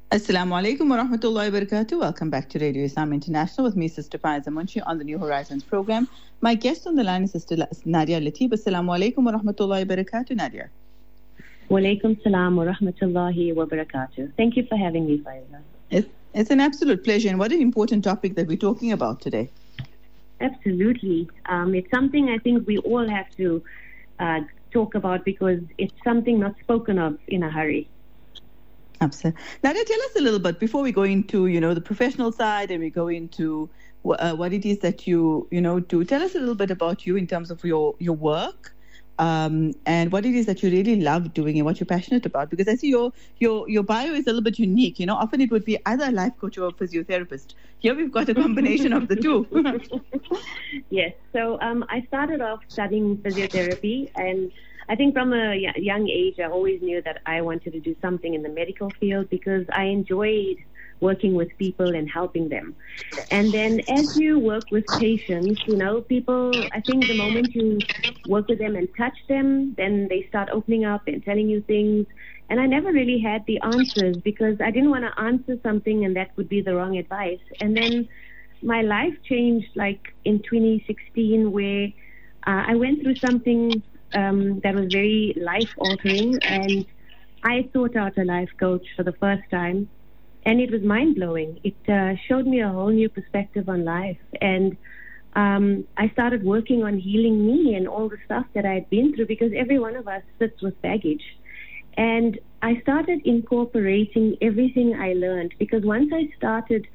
Assalamu alaikum wa rahmatullahi wa barakatuh. Welcome back to Radio Islam International with me, Sister Faiza Munshi, on the New Horizons program. My guest on the line is Sister Nadia Lateeb. Assalamu alaikum wa rahmatullahi wa barakatuh, Nadia. Wa alaikum salam wa rahmatullahi wa barakatuh. Thank you for having me, Faiza. It's an absolute pleasure. And what an important topic that we're talking about today. Absolutely. It's something I think we all have to talk about because it's something not spoken of in a hurry. Absolutely. Nadia, tell us a little bit before we go into, the professional side and we go into what it is that you do. Tell us a little bit about you in terms of your work and what it is that you really love doing and what you're passionate about. Because I see your bio is a little bit unique. Often it would be either a life coach or a physiotherapist. Here we've got a combination of the two. Yes. So I started off studying physiotherapy, and I think from a young age, I always knew that I wanted to do something in the medical field because I enjoyed working with people and helping them. And then as you work with patients, people, I think the moment you work with them and touch them, then they start opening up and telling you things. And I never really had the answers because I didn't want to answer something and that would be the wrong advice. And then my life changed like in 2016 where I went through something that was very life-altering, and I sought out a life coach for the first time, and it was mind-blowing. It showed me a whole new perspective on life, and I started working on healing me and all the stuff that I had been through, because every one of us sits with baggage. And I started incorporating everything I learned, because once I started,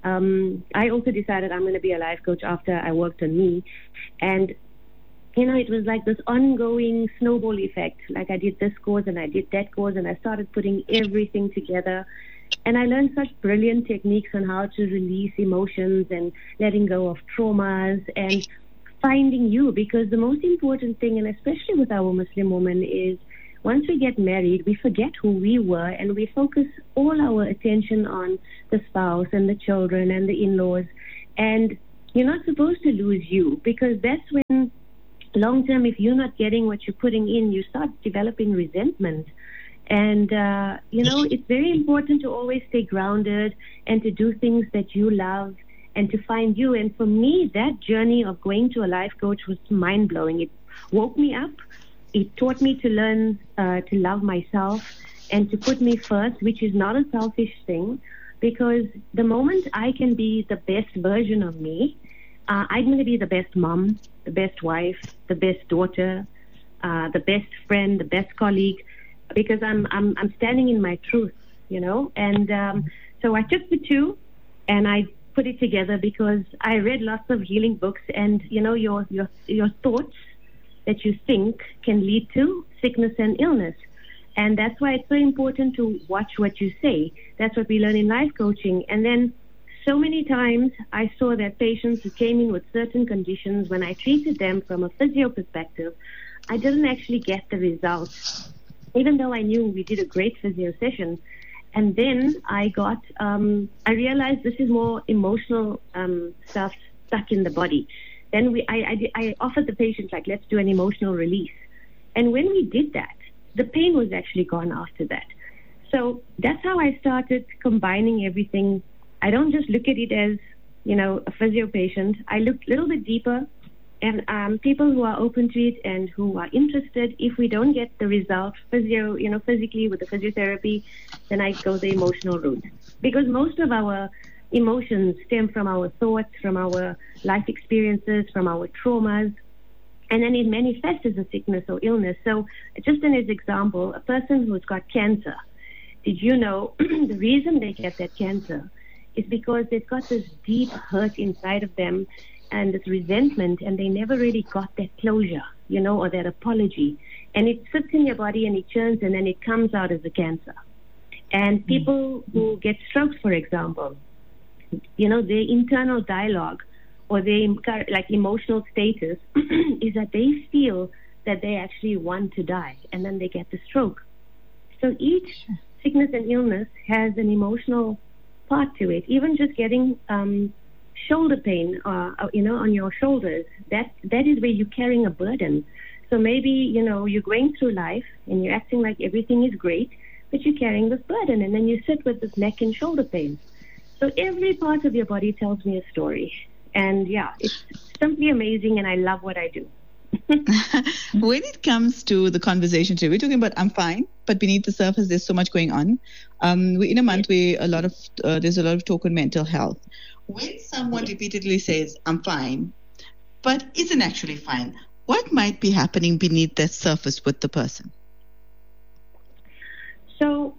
I also decided I'm going to be a life coach after I worked on me, and it was like this ongoing snowball effect. Like I did this course and I did that course and I started putting everything together. And I learned such brilliant techniques on how to release emotions and letting go of traumas and finding you. Because the most important thing, and especially with our Muslim women, is once we get married, we forget who we were and we focus all our attention on the spouse and the children and the in-laws. And you're not supposed to lose you, because that's when long term, if you're not getting what you're putting in, you start developing resentment. And, it's very important to always stay grounded and to do things that you love and to find you. And for me, that journey of going to a life coach was mind-blowing. It woke me up. It taught me to learn to love myself and to put me first, which is not a selfish thing, because the moment I can be the best version of me, I'm going to be the best mom, the best wife, the best daughter, the best friend, the best colleague, because I'm standing in my truth, And so I took the two and I put it together because I read lots of healing books, and your thoughts that you think can lead to sickness and illness. And that's why it's so important to watch what you say. That's what we learn in life coaching. And then so many times I saw that patients who came in with certain conditions, when I treated them from a physio perspective, I didn't actually get the results, even though I knew we did a great physio session. And then I realized this is more emotional stuff stuck in the body. Then I offered the patient, like, let's do an emotional release. And when we did that, the pain was actually gone after that. So that's how I started combining everything. I don't just look at it as, a physio patient. I look a little bit deeper, and people who are open to it and who are interested, if we don't get the result physically with the physiotherapy, then I go the emotional route. Because most of our emotions stem from our thoughts, from our life experiences, from our traumas, and then it manifests as a sickness or illness. So just as an example, a person who's got cancer, did you know the reason they get that cancer is because they've got this deep hurt inside of them and this resentment, and they never really got that closure, or that apology. And it sits in your body and it churns, and then it comes out as a cancer. And people who get strokes, for example, their internal dialogue or their emotional status is that they feel that they actually want to die, and then they get the stroke. So each sickness and illness has an emotional part to it. Even just getting shoulder pain, on your shoulders, that is where you're carrying a burden. So maybe, you're going through life and you're acting like everything is great, but you're carrying this burden, and then you sit with this neck and shoulder pain. So every part of your body tells me a story. And yeah, it's simply amazing, and I love what I do. When it comes to the conversation today, we're talking about I'm fine, but beneath the surface, there's so much going on. We're in a month where there's a lot of talk on mental health. When someone repeatedly says I'm fine, but isn't actually fine, what might be happening beneath that surface with the person? So,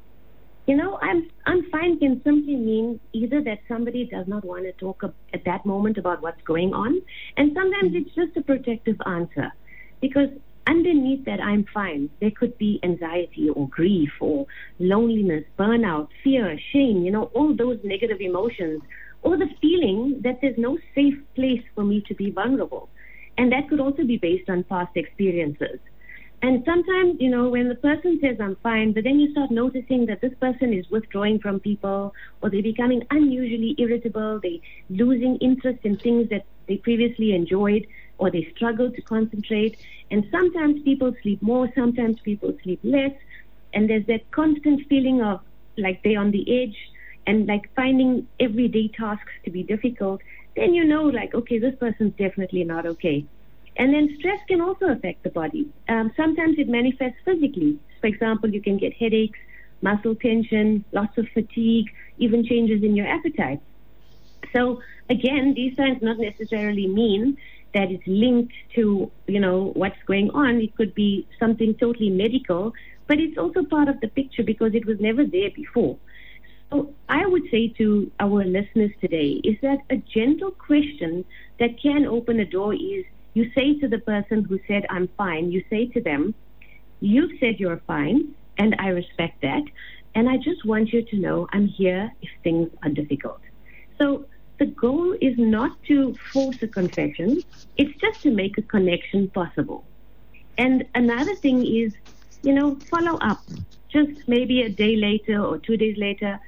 I'm fine can simply mean either that somebody does not want to talk at that moment about what's going on, and sometimes it's just a protective answer, because underneath that I'm fine, there could be anxiety or grief or loneliness, burnout, fear, shame, all those negative emotions, or the feeling that there's no safe place for me to be vulnerable. And that could also be based on past experiences. And sometimes, when the person says I'm fine, but then you start noticing that this person is withdrawing from people, or they're becoming unusually irritable, they're losing interest in things that they previously enjoyed, or they struggle to concentrate. And sometimes people sleep more, sometimes people sleep less. And there's that constant feeling of like they're on the edge and like finding everyday tasks to be difficult. Then okay, this person's definitely not okay. And then stress can also affect the body. Sometimes it manifests physically. For example, you can get headaches, muscle tension, lots of fatigue, even changes in your appetite. So again, these signs not necessarily mean that it's linked to, what's going on. It could be something totally medical, but it's also part of the picture because it was never there before. So I would say to our listeners today is that a gentle question that can open a door is, you say to the person who said, I'm fine, you say to them, you've said you're fine, and I respect that, and I just want you to know I'm here if things are difficult. So the goal is not to force a confession, it's just to make a connection possible. And another thing is, follow up. Just maybe a day later or 2 days later,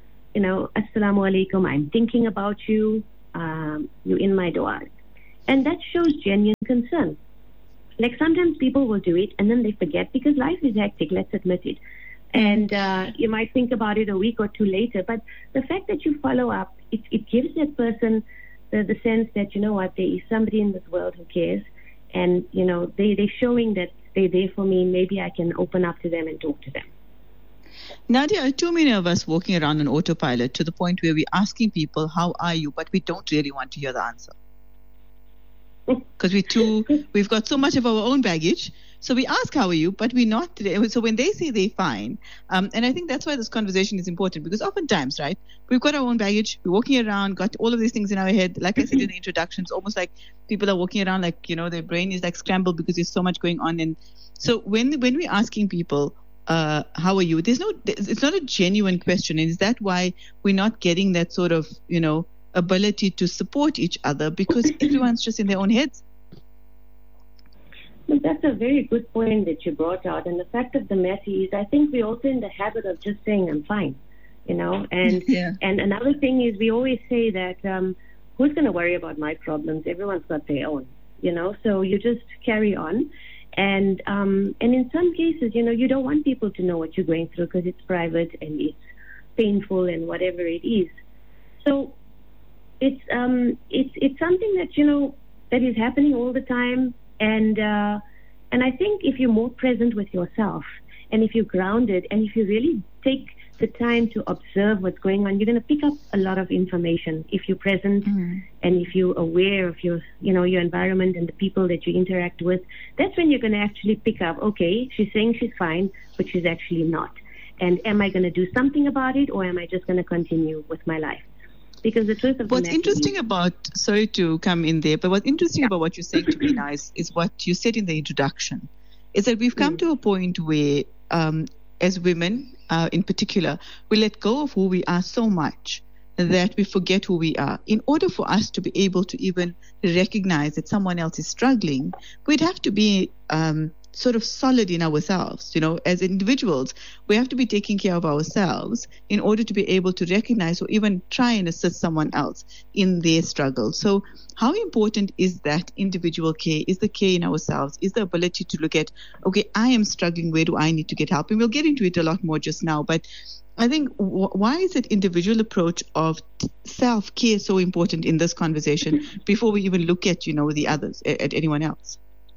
Assalamu alaikum, I'm thinking about you, you're in my dua. And that shows genuine concern. Like sometimes people will do it and then they forget because life is hectic, let's admit it. And you might think about it a week or two later. But the fact that you follow up, it gives that person the sense that, there is somebody in this world who cares. And, they're showing that they're there for me. Maybe I can open up to them and talk to them. Nadia, too many of us walking around on autopilot to the point where we're asking people, how are you? But we don't really want to hear the answer. Because we've got so much of our own baggage. So we ask, how are you? But we're not today. So when they say they're fine, and I think that's why this conversation is important, because oftentimes, right, we've got our own baggage. We're walking around, got all of these things in our head. Like I said in the introduction, it's almost like people are walking around like, their brain is like scrambled because there's so much going on. And so when we're asking people, how are you? It's not a genuine question. And is that why we're not getting that sort of, ability to support each other because everyone's just in their own heads? Well, that's a very good point that you brought out. And the fact of the matter is, I think we're also in the habit of just saying, I'm fine, And yeah. And another thing is we always say that who's going to worry about my problems? Everyone's got their own, So you just carry on. And in some cases, you don't want people to know what you're going through because it's private and it's painful and whatever it is. So it's something that, that is happening all the time. And I think if you're more present with yourself and if you're grounded and if you really take the time to observe what's going on, you're going to pick up a lot of information if you're present and if you're aware of your environment and the people that you interact with. That's when you're going to actually pick up, okay, she's saying she's fine, but she's actually not. And am I going to do something about it, or am I just going to continue with my life? Because the truth of what's interesting about, sorry to come in there, but what's interesting about what you're saying to me now is what you said in the introduction, is that we've come to a point where, as women in particular, we let go of who we are so much that we forget who we are. In order for us to be able to even recognize that someone else is struggling, we'd have to be sort of solid in ourselves. As individuals, we have to be taking care of ourselves in order to be able to recognize or even try and assist someone else in their struggle. So how important is that individual care? Is the care in ourselves? Is the ability to look at, okay, I am struggling, where do I need to get help? And we'll get into it a lot more just now, but I think why is that individual approach of self-care so important in this conversation before we even look at, the others, at anyone else?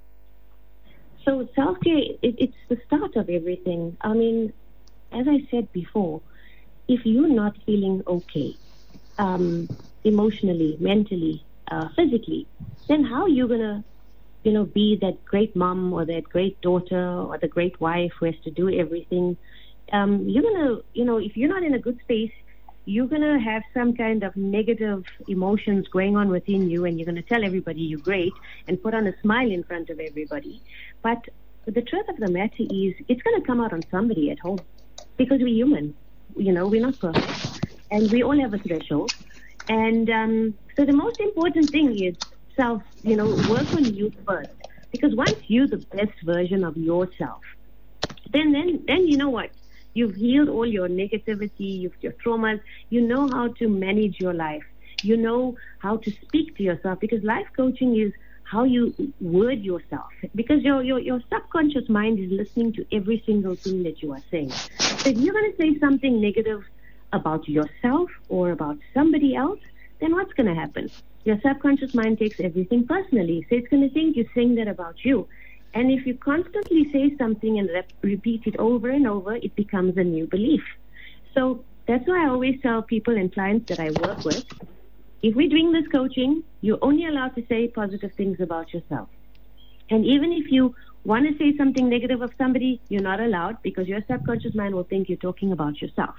So self-care, it's the start of everything. I mean, as I said before, if you're not feeling okay, emotionally, mentally, physically, then how are you going to, be that great mom or that great daughter or the great wife who has to do everything? You're going to, if you're not in a good space, you're going to have some kind of negative emotions going on within you, and you're going to tell everybody you're great and put on a smile in front of everybody. But the truth of the matter is, it's going to come out on somebody at home, because we're human. We're not perfect, and we all have a threshold. And so the most important thing is work on you first, because once you're the best version of yourself, then you know what? You've healed all your negativity, your traumas. You know how to manage your life. You know how to speak to yourself, because life coaching is how you word yourself, because your subconscious mind is listening to every single thing that you are saying. So if you're going to say something negative about yourself or about somebody else, then what's going to happen? Your subconscious mind takes everything personally. So it's going to think you're saying that about you. And if you constantly say something and repeat it over and over, it becomes a new belief. So that's why I always tell people and clients that I work with, if we're doing this coaching, you're only allowed to say positive things about yourself. And even if you want to say something negative of somebody, you're not allowed, because your subconscious mind will think you're talking about yourself,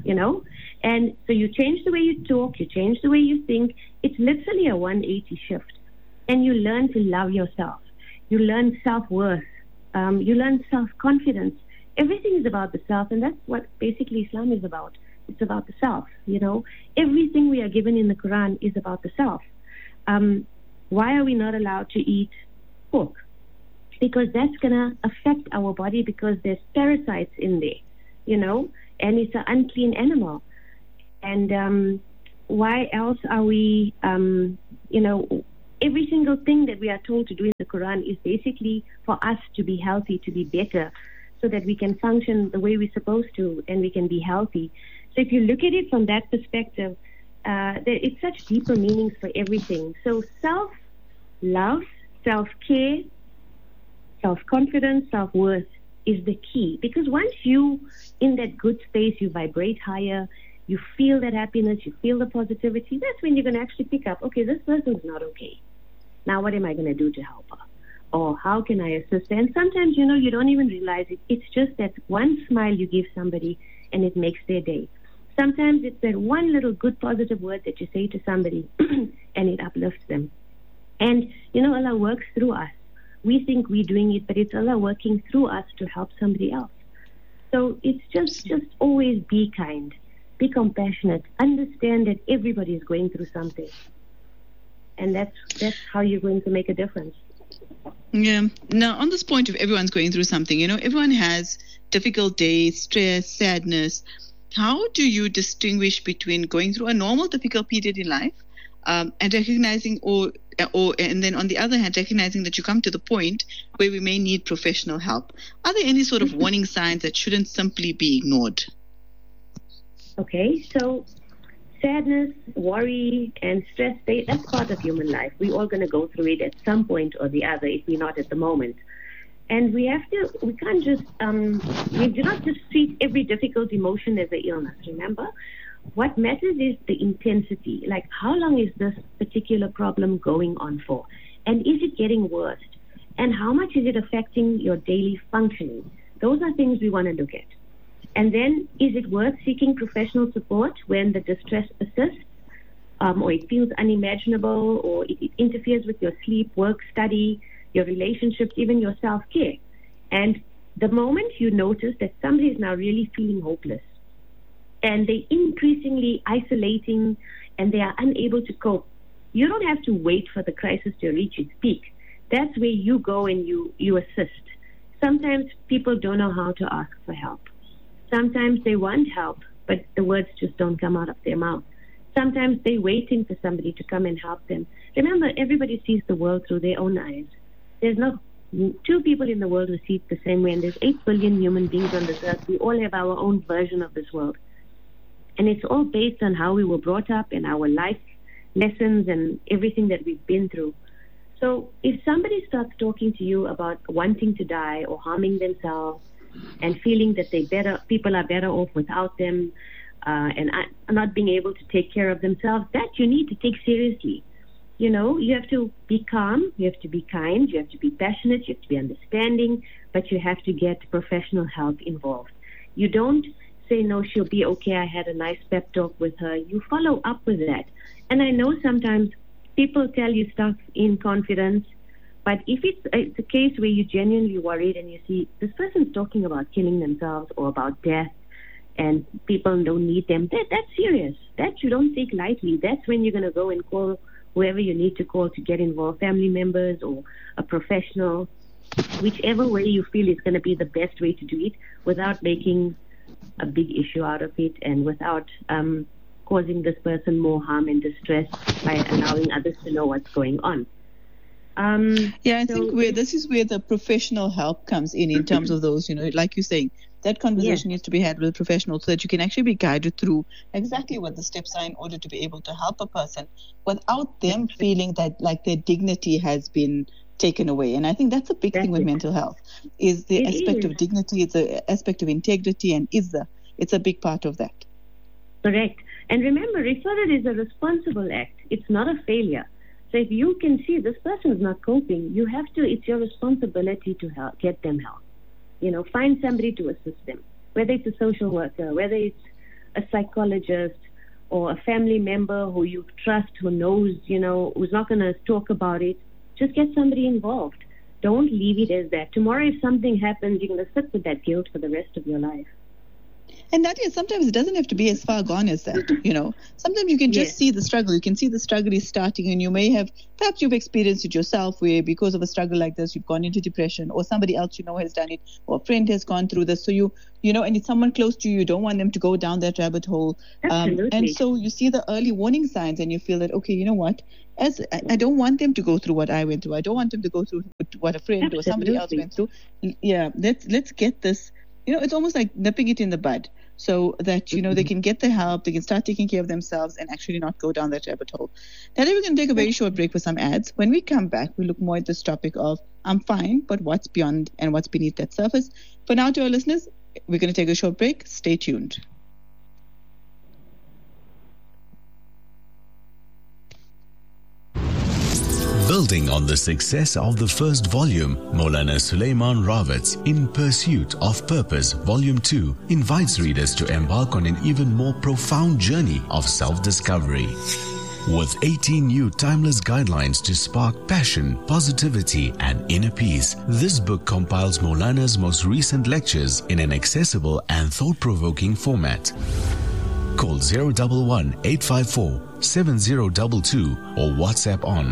And so you change the way you talk, you change the way you think. It's literally a 180 shift. And you learn to love yourself. You learn self-worth. You learn self-confidence. Everything is about the self, and that's what basically Islam is about. It's about the self, Everything we are given in the Quran is about the self. Why are we not allowed to eat pork? Because that's going to affect our body, because there's parasites in there, and it's an unclean animal. And why else are we, every single thing that we are told to do in the Quran is basically for us to be healthy, to be better, so that we can function the way we're supposed to and we can be healthy. So if you look at it from that perspective, it's such deeper meanings for everything. So self-love, self-care, self-confidence, self-worth is the key. Because once you in that good space, you vibrate higher, you feel that happiness, you feel the positivity, that's when you're going to actually pick up, okay, this person's not okay. Now what am I going to do to help her? Or how can I assist her? And sometimes, you don't even realize it. It's just that one smile you give somebody and it makes their day. Sometimes it's that one little good positive word that you say to somebody and it uplifts them. And, Allah works through us. We think we're doing it, but it's Allah working through us to help somebody else. So it's just always be kind, be compassionate, understand that everybody is going through something. And that's how you're going to make a difference. Yeah. Now, on this point of everyone's going through something, everyone has difficult days, stress, sadness. How do you distinguish between going through a normal difficult period in life and recognizing and then on the other hand, recognizing that you come to the point where we may need professional help? Are there any sort of warning signs that shouldn't simply be ignored? Okay, so sadness, worry, and stress, that's part of human life. We're all going to go through it at some point or the other if we're not at the moment. And we can't just, we do not just treat every difficult emotion as an illness, remember? What matters is the intensity, like how long is this particular problem going on for? And is it getting worse? And how much is it affecting your daily functioning? Those are things we want to look at. And then, is it worth seeking professional support when the distress persists, or it feels unimaginable, or it interferes with your sleep, work, study, your relationships, even your self-care? And the moment you notice that somebody is now really feeling hopeless, and they're increasingly isolating, and they are unable to cope, you don't have to wait for the crisis to reach its peak. That's where you go and you assist. Sometimes people don't know how to ask for help. Sometimes they want help, but the words just don't come out of their mouth. Sometimes they're waiting for somebody to come and help them. Remember, everybody sees the world through their own eyes. There's not two people in the world who see it the same way, and there's 8 billion human beings on this earth. We all have our own version of this world. And it's all based on how we were brought up and our life lessons and everything that we've been through. So if somebody starts talking to you about wanting to die or harming themselves and feeling that people are better off without them, and not being able to take care of themselves, that you need to take seriously. You know, you have to be calm, you have to be kind, you have to be passionate, you have to be understanding, but you have to get professional help involved. You don't say, no, she'll be okay, I had a nice pep talk with her. You follow up with that. And I know sometimes people tell you stuff in confidence, but if it's a case where you're genuinely worried and you see this person's talking about killing themselves or about death, and people don't need them, that's serious. That you don't take lightly. That's when you're going to go and call whoever you need to call to get involved, family members or a professional, whichever way you feel is going to be the best way to do it without making a big issue out of it and without causing this person more harm and distress by allowing others to know what's going on. I think this is where the professional help comes in terms of those, like you're saying, that conversation needs to be had with a professional so that you can actually be guided through exactly what the steps are in order to be able to help a person without them feeling that like their dignity has been taken away. And I think that's a big thing with mental health, is the aspect of dignity, it's the aspect of integrity, and it's a big part of that. Correct. And remember, referral is a responsible act. It's not a failure. So if you can see this person is not coping, it's your responsibility to help, get them help. Find somebody to assist them, whether it's a social worker, whether it's a psychologist or a family member who you trust, who knows, who's not going to talk about it. Just get somebody involved. Don't leave it as that. Tomorrow, if something happens, you're going to sit with that guilt for the rest of your life. And Nadia, sometimes it doesn't have to be as far gone as that, Sometimes you can just see the struggle. You can see the struggle is starting, and you may have, perhaps you've experienced it yourself where because of a struggle like this, you've gone into depression, or somebody else has done it, or a friend has gone through this. So and it's someone close to you. You don't want them to go down that rabbit hole. And so you see the early warning signs and you feel that, okay, you know what? I don't want them to go through what I went through. I don't want them to go through what a friend or somebody else went through. Yeah, let's get this. It's almost like nipping it in the bud so that, they can get the help, they can start taking care of themselves and actually not go down that rabbit hole. Now, we're going to take a very short break for some ads. When we come back, we look more at this topic of I'm fine, but what's beyond and what's beneath that surface. For now, to our listeners, we're going to take a short break. Stay tuned. Building on the success of the first volume, Maulana Sulaiman Rawat's In Pursuit of Purpose Volume 2 invites readers to embark on an even more profound journey of self-discovery. With 18 new timeless guidelines to spark passion, positivity, and inner peace, this book compiles Maulana's most recent lectures in an accessible and thought-provoking format. Call 011-854-7022 or WhatsApp on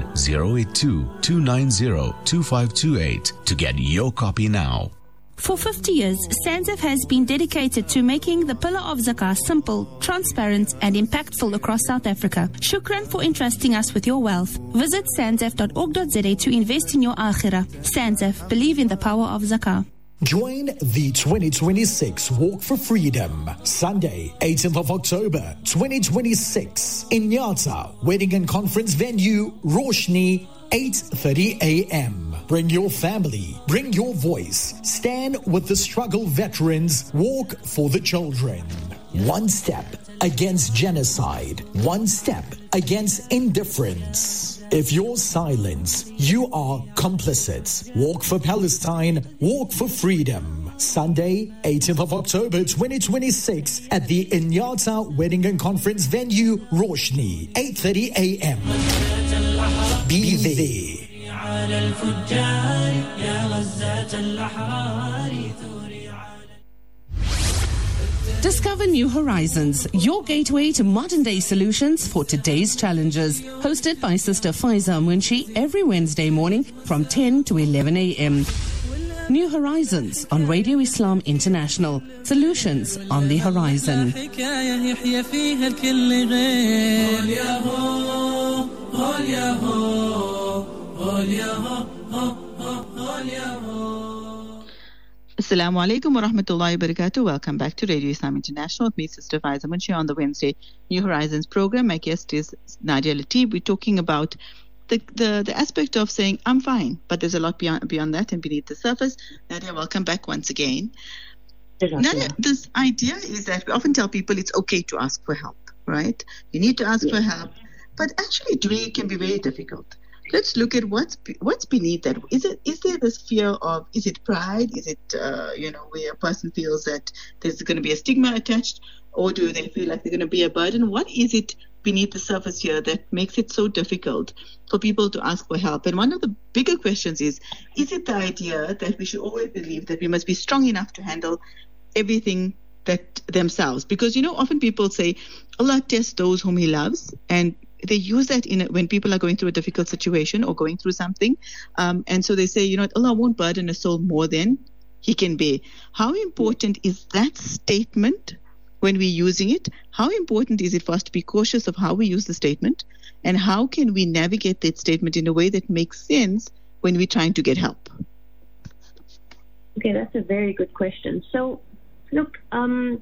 082-290-2528 to get your copy now. For 50 years, SANZF has been dedicated to making the pillar of zakah simple, transparent, and impactful across South Africa. Shukran for entrusting us with your wealth. Visit sanzf.org.za to invest in your akhirah. SANZF, believe in the power of zakah. Join the 2026 Walk for Freedom, Sunday, 18th of October, 2026, in Nyata, Wedding and Conference Venue, Roshni, 8:30 a.m. Bring your family, bring your voice, stand with the struggle veterans, walk for the children. One step against genocide, one step against indifference. If you're silent, you are complicit. Walk for Palestine, walk for freedom. Sunday, 18th of October 2026 at the Inyata Wedding and Conference Venue, Roshni, 8:30 a.m. Be there. Discover New Horizons, your gateway to modern-day solutions for today's challenges. Hosted by Sister Faiza Munshi every Wednesday morning from 10 to 11 a.m. New Horizons on Radio Islam International. Solutions on the horizon. Assalamu alaikum wa rahmatullahi wa barakatuh. Welcome back to Radio Islam International with me, Sister Faiza Munshi, on the Wednesday New Horizons program. My guest is Nadia Lateef. We're talking about the aspect of saying, I'm fine, but there's a lot beyond that and beneath the surface. Nadia, welcome back once again. Nadia, this idea is that we often tell people it's okay to ask for help, right? You need to ask for help, but actually doing it can be very difficult. Let's look at what's beneath that. Is there this fear of, is it pride? Is it where a person feels that there's going to be a stigma attached, or do they feel like they're going to be a burden? What is it beneath the surface here that makes it so difficult for people to ask for help? And one of the bigger questions is it the idea that we should always believe that we must be strong enough to handle everything that themselves? Because often people say Allah tests those whom He loves, and they use that when people are going through a difficult situation or going through something. And so they say, Allah won't burden a soul more than He can bear. How important is that statement when we're using it? How important is it for us to be cautious of how we use the statement? And how can we navigate that statement in a way that makes sense when we're trying to get help? Okay, that's a very good question. So, look, so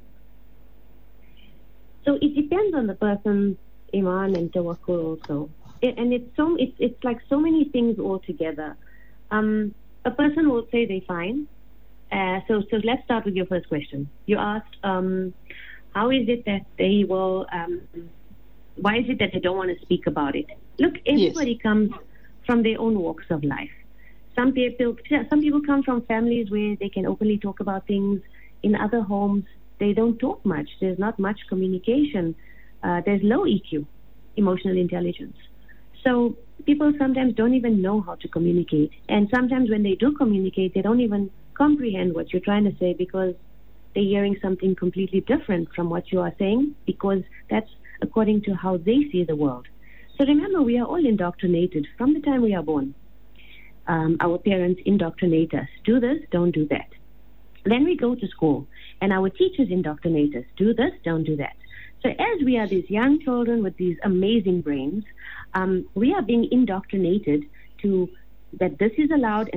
it depends on the person's Iman and Tawakkul also. And it's like so many things all together. A person will say they're fine. So let's start with your first question. You asked, how is it that they will, why is it that they don't want to speak about it? Look, everybody comes from their own walks of life. Some people come from families where they can openly talk about things. In other homes, they don't talk much. There's not much communication. There's low EQ, emotional intelligence. So people sometimes don't even know how to communicate. And sometimes when they do communicate, they don't even comprehend what you're trying to say because they're hearing something completely different from what you are saying, because that's according to how they see the world. So remember, we are all indoctrinated from the time we are born. Our parents indoctrinate us. Do this, don't do that. Then we go to school, and our teachers indoctrinate us. Do this, don't do that. So as we are these young children with these amazing brains, we are being indoctrinated to that this is allowed